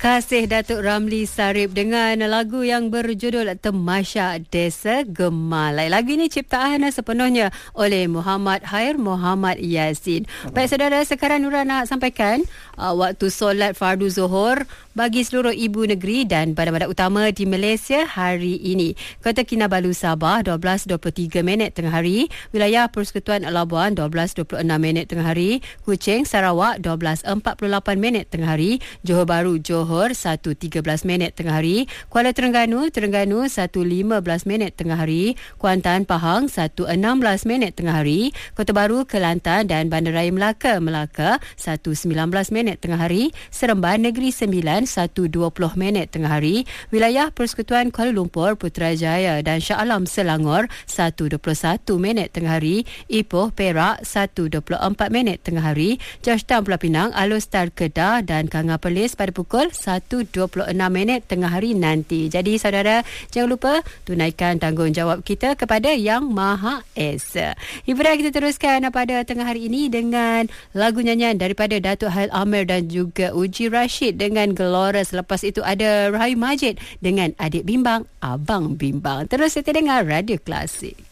Kasih Datuk Ramli Sarip dengan lagu yang berjudul Temasya Desa Gemalai. Lagu ini ciptaan sepenuhnya oleh Muhammad Khair Muhammad Yasin. Baik saudara, sekarang Nura nak sampaikan waktu solat fardu Zuhur bagi seluruh ibu negeri dan badan-badan utama di Malaysia hari ini. Kota Kinabalu Sabah 12.23 tengah hari, wilayah Persekutuan Labuan 12.26 tengah hari, Kuching Sarawak 12.48 tengah hari, Johor Bahru Johor 1.13 tengah hari, Kuala Terengganu 1.15 tengah hari, Kuantan Pahang 1.16 tengah hari, Kota Baru Kelantan dan Bandaraya Melaka 1.19 tengah hari, Seremban Negeri Sembilan 1.20 tengah hari, wilayah Persekutuan Kuala Lumpur Putrajaya dan Shah Alam Selangor 1.21 tengah hari, Ipoh Perak 1.24 tengah hari, Georgetown Pulau Pinang, Alor Star Kedah dan Kanga Perlis pada pukul 1.26 tengah hari nanti. Jadi saudara, jangan lupa tunaikan tanggungjawab kita kepada Yang Maha Esa. Hiburan kita teruskan pada tengah hari ini dengan lagu nyanyian daripada Datuk Hail Amir dan juga Uji Rashid dengan Glorious. Lepas itu ada Rahim Majid dengan Adik Bimbang, Abang Bimbang. Terus kita dengar Radio Klasik.